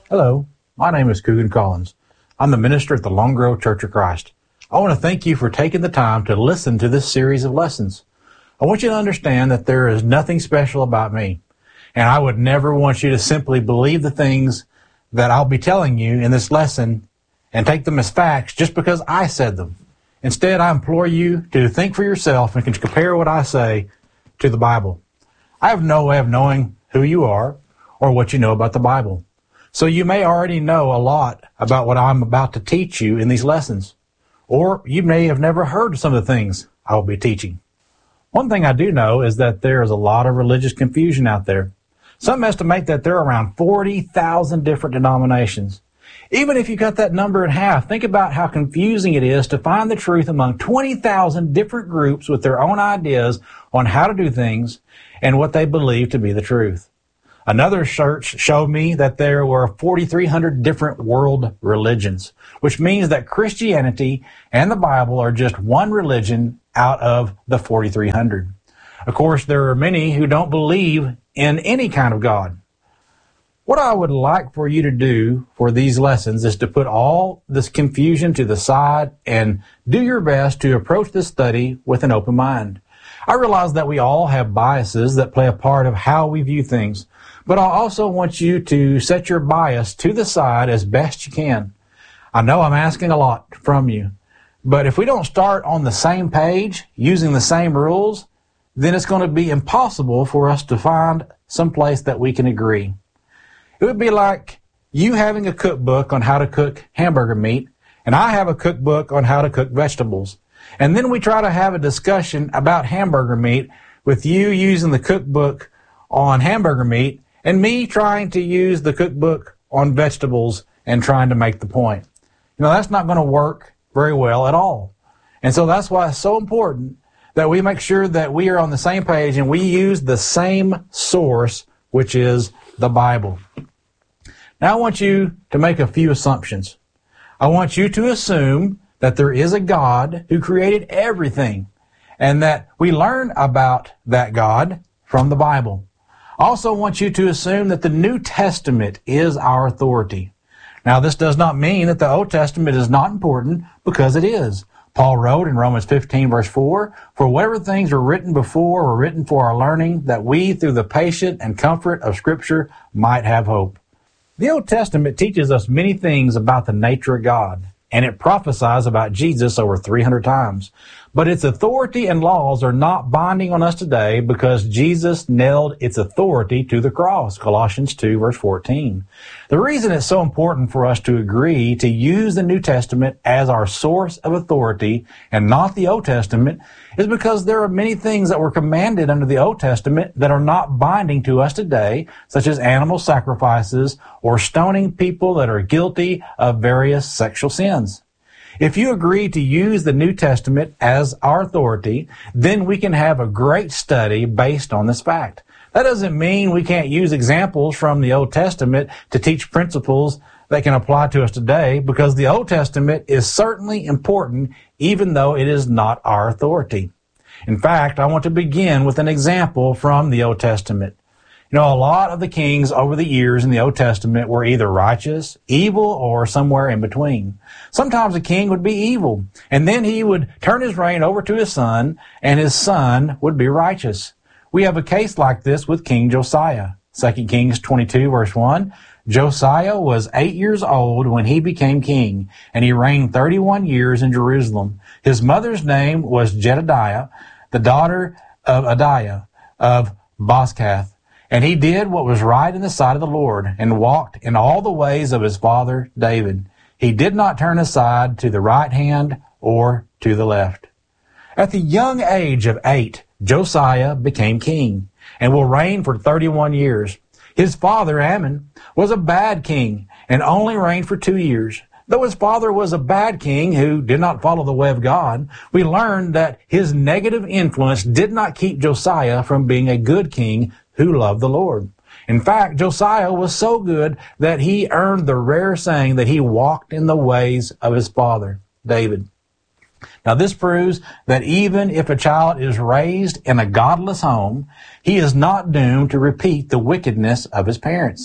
Hello, my name is Coogan Collins. I'm the minister at the Long Grove Church of Christ. I want to thank you for taking the time to listen to this series of lessons. I want you to understand that there is nothing special about me, and I would never want you to simply believe the things that I'll be telling you in this lesson and take them as facts just because I said them. Instead, I implore you to think for yourself and can compare what I say to the Bible. I have no way of knowing who you are or what you know about the Bible. So you may already know a lot about what I'm about to teach you in these lessons, or you may have never heard of some of the things I will be teaching. One thing I do know is that there is a lot of religious confusion out there. Some estimate that there are around 40,000 different denominations. Even if you cut that number in half, think about how confusing it is to find the truth among 20,000 different groups with their own ideas on how to do things and what they believe to be the truth. Another search showed me that there were 4,300 different world religions, which means that Christianity and the Bible are just one religion out of the 4,300. Of course, there are many who don't believe in any kind of God. What I would like for you to do for these lessons is to put all this confusion to the side and do your best to approach this study with an open mind. I realize that we all have biases that play a part of how we view things, but I also want you to set your bias to the side as best you can. I know I'm asking a lot from you, but if we don't start on the same page, using the same rules, then it's going to be impossible for us to find some place that we can agree. It would be like you having a cookbook on how to cook hamburger meat, and I have a cookbook on how to cook vegetables. And then we try to have a discussion about hamburger meat with you using the cookbook on hamburger meat and me trying to use the cookbook on vegetables and trying to make the point. That's not going to work very well at all. And so that's why it's so important that we make sure that we are on the same page and we use the same source, which is the Bible. Now I want you to make a few assumptions. I want you to assume that there is a God who created everything and that we learn about that God from the Bible. I also want you to assume that the New Testament is our authority. Now, this does not mean that the Old Testament is not important, because it is. Paul wrote in Romans 15, verse 4, "For whatever things were written before were written for our learning, that we, through the patience and comfort of Scripture, might have hope." The Old Testament teaches us many things about the nature of God, and it prophesies about Jesus over 300 times. But its authority and laws are not binding on us today because Jesus nailed its authority to the cross, Colossians 2, verse 14. The reason it's so important for us to agree to use the New Testament as our source of authority and not the Old Testament is because there are many things that were commanded under the Old Testament that are not binding to us today, such as animal sacrifices or stoning people that are guilty of various sexual sins. If you agree to use the New Testament as our authority, then we can have a great study based on this fact. That doesn't mean we can't use examples from the Old Testament to teach principles that can apply to us today, because the Old Testament is certainly important, even though it is not our authority. In fact, I want to begin with an example from the Old Testament. A lot of the kings over the years in the Old Testament were either righteous, evil, or somewhere in between. Sometimes a king would be evil, and then he would turn his reign over to his son, and his son would be righteous. We have a case like this with King Josiah. 2 Kings 22, verse 1. Josiah was 8 years old when he became king, and he reigned 31 years in Jerusalem. His mother's name was Jedediah, the daughter of Adiah of Bozkath. And he did what was right in the sight of the Lord, and walked in all the ways of his father David. He did not turn aside to the right hand or to the left. At the young age of 8, Josiah became king, and will reign for 31 years. His father, Amon, was a bad king, and only reigned for 2 years. Though his father was a bad king who did not follow the way of God, we learn that his negative influence did not keep Josiah from being a good king who loved the Lord. In fact, Josiah was so good that he earned the rare saying that he walked in the ways of his father, David. Now, this proves that even if a child is raised in a godless home, he is not doomed to repeat the wickedness of his parents.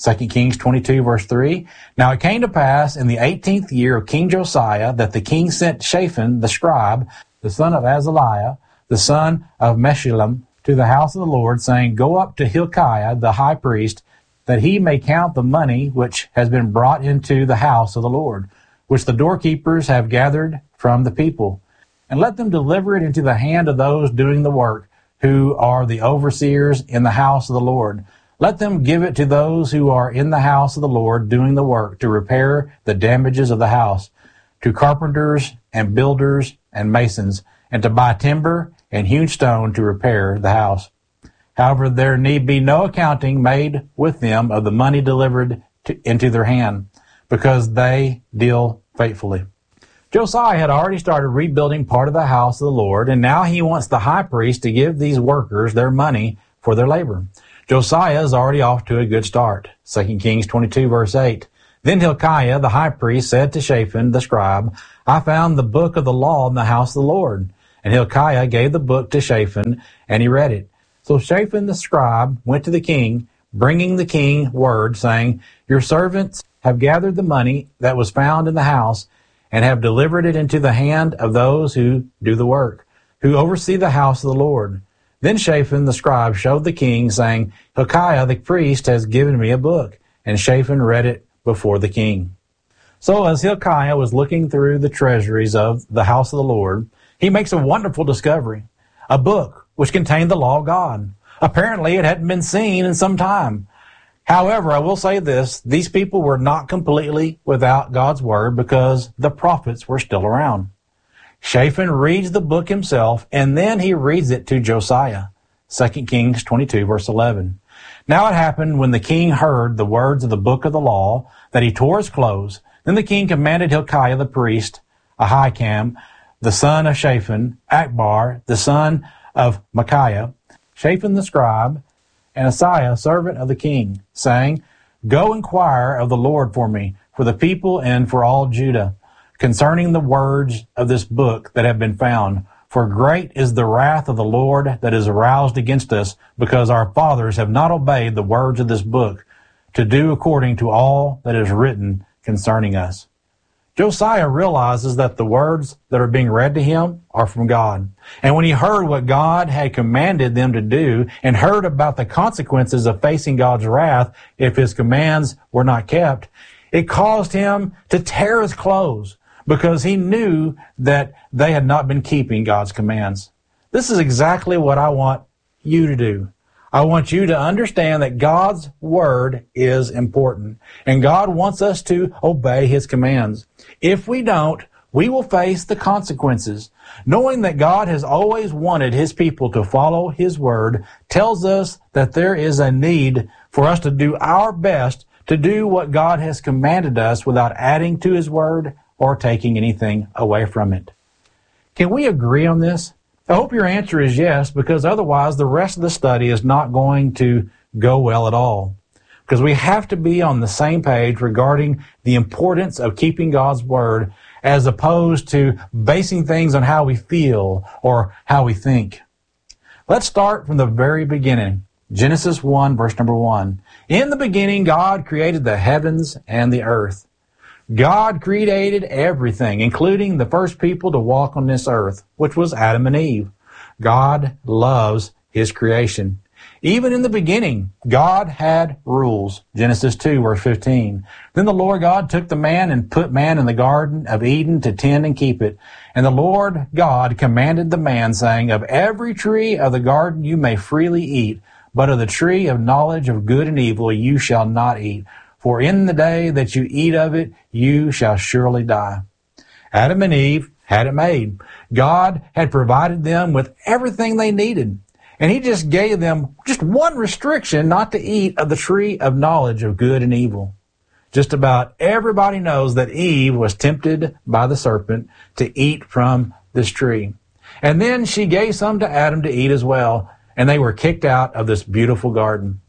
2 Kings 22 verse 3. Now it came to pass in the 18th year of King Josiah that the king sent Shaphan the scribe, the son of Azaliah, the son of Meshullam, to the house of the Lord, saying, Go up to Hilkiah the high priest, that he may count the money which has been brought into the house of the Lord, which the doorkeepers have gathered from the people, and let them deliver it into the hand of those doing the work, who are the overseers in the house of the Lord. Let them give it to those who are in the house of the Lord doing the work to repair the damages of the house, to carpenters and builders and masons, and to buy timber and hewn stone to repair the house. However, there need be no accounting made with them of the money delivered into their hand, because they deal faithfully. Josiah had already started rebuilding part of the house of the Lord, and now he wants the high priest to give these workers their money for their labor. Josiah is already off to a good start. 2 Kings 22 verse 8. Then Hilkiah the high priest said to Shaphan the scribe, I found the book of the law in the house of the Lord. And Hilkiah gave the book to Shaphan, and he read it. So Shaphan the scribe went to the king, bringing the king word, saying, Your servants have gathered the money that was found in the house, and have delivered it into the hand of those who do the work, who oversee the house of the Lord. Then Shaphan the scribe showed the king, saying, Hilkiah the priest has given me a book. And Shaphan read it before the king. So as Hilkiah was looking through the treasuries of the house of the Lord, he makes a wonderful discovery, a book which contained the law of God. Apparently it hadn't been seen in some time. However, I will say this, these people were not completely without God's word, because the prophets were still around. Shaphan reads the book himself, and then he reads it to Josiah. 2 Kings 22 verse 11. Now it happened when the king heard the words of the book of the law, that he tore his clothes. Then the king commanded Hilkiah the priest, Ahikam, the son of Shaphan, Akbar, the son of Micaiah, Shaphan the scribe, and Asaiah, servant of the king, saying, Go inquire of the Lord for me, for the people and for all Judah, concerning the words of this book that have been found. For great is the wrath of the Lord that is aroused against us, because our fathers have not obeyed the words of this book, to do according to all that is written concerning us. Josiah realizes that the words that are being read to him are from God. And when he heard what God had commanded them to do, and heard about the consequences of facing God's wrath if his commands were not kept, it caused him to tear his clothes, because he knew that they had not been keeping God's commands. This is exactly what I want you to do. I want you to understand that God's word is important, and God wants us to obey his commands. If we don't, we will face the consequences. Knowing that God has always wanted his people to follow his word tells us that there is a need for us to do our best to do what God has commanded us without adding to his word or taking anything away from it. Can we agree on this? I hope your answer is yes, because otherwise the rest of the study is not going to go well at all. Because we have to be on the same page regarding the importance of keeping God's word, as opposed to basing things on how we feel or how we think. Let's start from the very beginning. Genesis 1, verse number 1. In the beginning, God created the heavens and the earth. God created everything, including the first people to walk on this earth, which was Adam and Eve. God loves his creation. Even in the beginning, God had rules. Genesis 2, verse 15. Then the Lord God took the man and put man in the Garden of Eden to tend and keep it. And the Lord God commanded the man, saying, Of every tree of the garden you may freely eat, but of the tree of knowledge of good and evil you shall not eat. For in the day that you eat of it, you shall surely die. Adam and Eve had it made. God had provided them with everything they needed. And he just gave them just one restriction, not to eat of the tree of knowledge of good and evil. Just about everybody knows that Eve was tempted by the serpent to eat from this tree. And then she gave some to Adam to eat as well, and they were kicked out of this beautiful garden.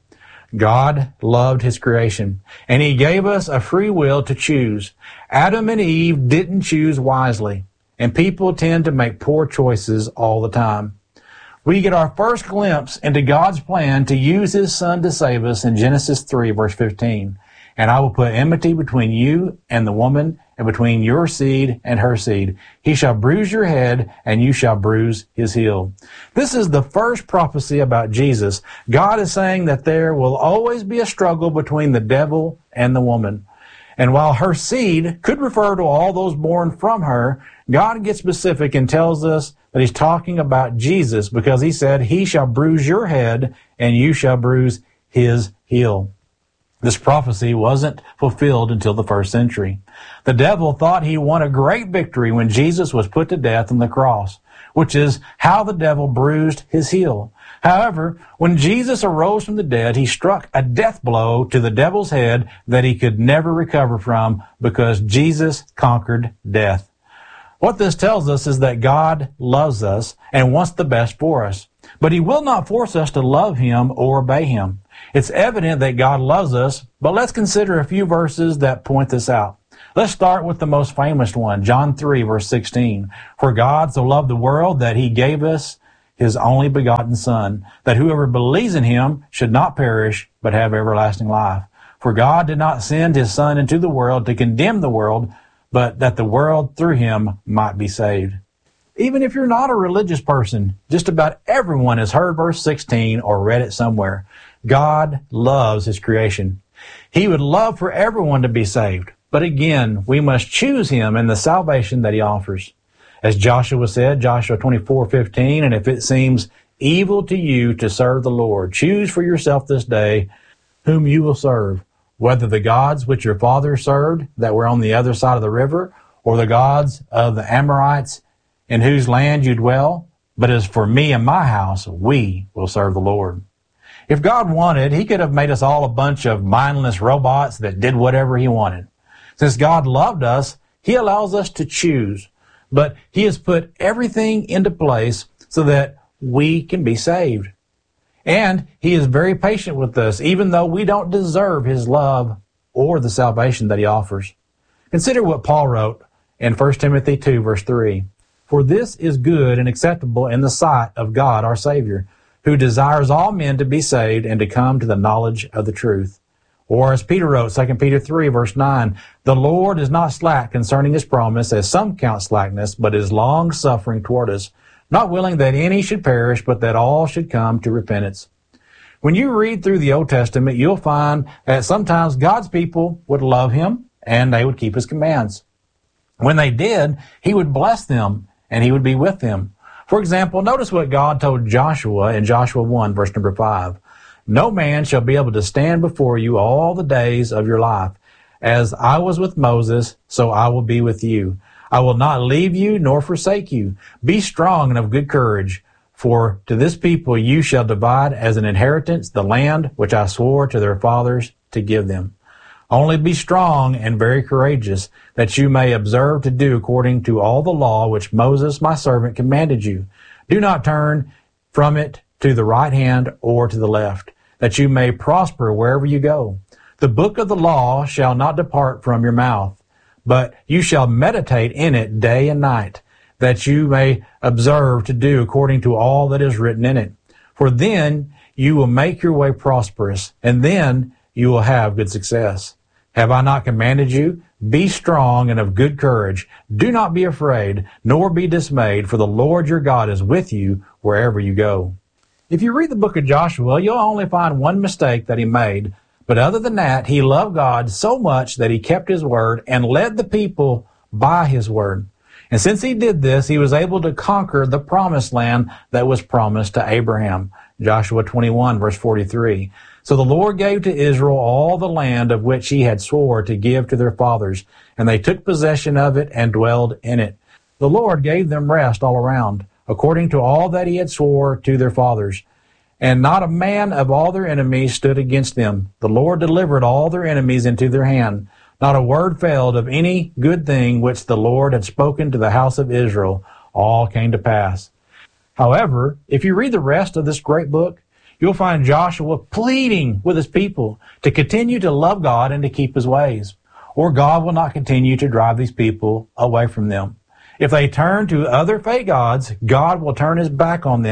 God loved his creation, and he gave us a free will to choose. Adam and Eve didn't choose wisely, and people tend to make poor choices all the time. We get our first glimpse into God's plan to use His Son to save us in Genesis 3, verse 15. And I will put enmity between you and the woman, and between your seed and her seed. He shall bruise your head, and you shall bruise his heel. This is the first prophecy about Jesus. God is saying that there will always be a struggle between the devil and the woman. And while her seed could refer to all those born from her, God gets specific and tells us that He's talking about Jesus, because He said, He shall bruise your head, and you shall bruise his heel. This prophecy wasn't fulfilled until the first century. The devil thought he won a great victory when Jesus was put to death on the cross, which is how the devil bruised his heel. However, when Jesus arose from the dead, He struck a death blow to the devil's head that he could never recover from, because Jesus conquered death. What this tells us is that God loves us and wants the best for us, but He will not force us to love Him or obey Him. It's evident that God loves us, but let's consider a few verses that point this out. Let's start with the most famous one, John 3, verse 16. For God so loved the world that He gave us His only begotten Son, that whoever believes in Him should not perish, but have everlasting life. For God did not send His Son into the world to condemn the world, but that the world through Him might be saved. Even if you're not a religious person, just about everyone has heard verse 16 or read it somewhere. God loves His creation. He would love for everyone to be saved. But again, we must choose Him and the salvation that He offers. As Joshua said, Joshua 24:15, and if it seems evil to you to serve the Lord, choose for yourself this day whom you will serve, whether the gods which your fathers served that were on the other side of the river, or the gods of the Amorites in whose land you dwell. But as for me and my house, we will serve the Lord. If God wanted, He could have made us all a bunch of mindless robots that did whatever He wanted. Since God loved us, He allows us to choose. But He has put everything into place so that we can be saved. And He is very patient with us, even though we don't deserve His love or the salvation that He offers. Consider what Paul wrote in 1 Timothy 2, verse 3. For this is good and acceptable in the sight of God our Savior, who desires all men to be saved and to come to the knowledge of the truth. Or as Peter wrote, 2 Peter 3, verse 9, the Lord is not slack concerning His promise, as some count slackness, but is long-suffering toward us, not willing that any should perish, but that all should come to repentance. When you read through the Old Testament, you'll find that sometimes God's people would love Him and they would keep His commands. When they did, He would bless them and He would be with them. For example, notice what God told Joshua in Joshua 1, verse number 5. No man shall be able to stand before you all the days of your life. As I was with Moses, so I will be with you. I will not leave you nor forsake you. Be strong and of good courage, for to this people you shall divide as an inheritance the land which I swore to their fathers to give them. Only be strong and very courageous, that you may observe to do according to all the law which Moses my servant commanded you. Do not turn from it to the right hand or to the left, that you may prosper wherever you go. The book of the law shall not depart from your mouth, but you shall meditate in it day and night, that you may observe to do according to all that is written in it. For then you will make your way prosperous, and then you will have good success. Have I not commanded you? Be strong and of good courage. Do not be afraid, nor be dismayed, for the Lord your God is with you wherever you go. If you read the book of Joshua, you'll only find one mistake that he made. But other than that, he loved God so much that he kept His word and led the people by His word. And since he did this, he was able to conquer the promised land that was promised to Abraham. Joshua 21, verse 43. So the Lord gave to Israel all the land of which He had swore to give to their fathers, and they took possession of it and dwelled in it. The Lord gave them rest all around, according to all that He had swore to their fathers. And not a man of all their enemies stood against them. The Lord delivered all their enemies into their hand. Not a word failed of any good thing which the Lord had spoken to the house of Israel. All came to pass. However, if you read the rest of this great book, you'll find Joshua pleading with his people to continue to love God and to keep His ways, or God will not continue to drive these people away from them. If they turn to other fake gods, God will turn His back on them,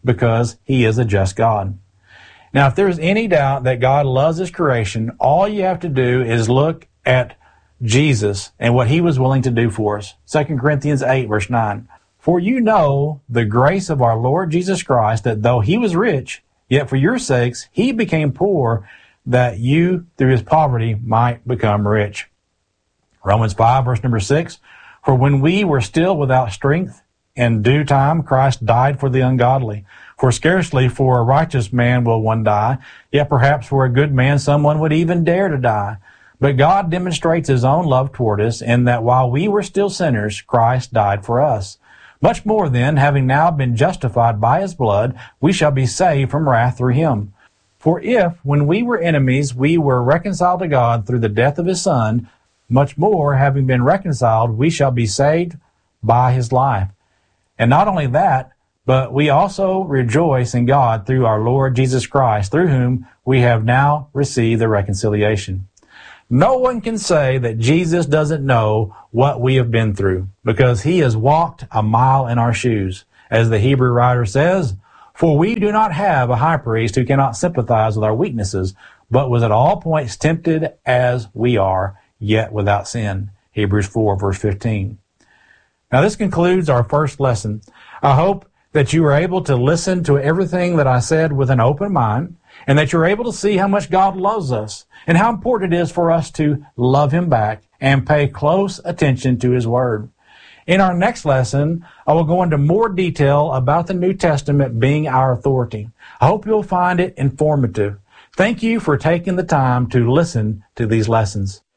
because he is a just God. Now, if there's any doubt that God loves his creation, all you have to do is look at Jesus and what he was willing to do for us. 2 Corinthians 8, verse 9. For you know the grace of our Lord Jesus Christ, that though he was rich, yet for your sakes he became poor, that you through his poverty might become rich. Romans 5, verse number 6. For when we were still without strength, in due time Christ died for the ungodly. For scarcely for a righteous man will one die, yet perhaps for a good man someone would even dare to die. But God demonstrates his own love toward us in that while we were still sinners, Christ died for us. Much more then, having now been justified by his blood, we shall be saved from wrath through him. For if, when we were enemies, we were reconciled to God through the death of his Son, much more, having been reconciled, we shall be saved by his life. And not only that, but we also rejoice in God through our Lord Jesus Christ, through whom we have now received the reconciliation. No one can say that Jesus doesn't know what we have been through, because he has walked a mile in our shoes. As the Hebrew writer says, for we do not have a high priest who cannot sympathize with our weaknesses, but was at all points tempted as we are, yet without sin. Hebrews 4, verse 15. Now this concludes our first lesson. I hope that you were able to listen to everything that I said with an open mind, and that you're able to see how much God loves us and how important it is for us to love him back and pay close attention to his word. In our next lesson, I will go into more detail about the New Testament being our authority. I hope you'll find it informative. Thank you for taking the time to listen to these lessons.